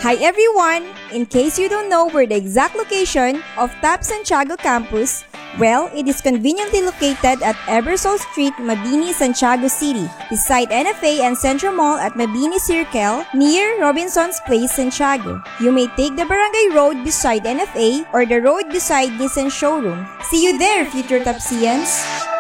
Hi everyone! In case you don't know where the exact location of TAP Santiago campus, well, it is conveniently located at Ebersol Street, Mabini, Santiago City, beside NFA and Central Mall at Mabini Circle, near Robinson's Place, Santiago. You may take the Barangay Road beside NFA or the road beside Nissan Showroom. See you there, future Tapsians!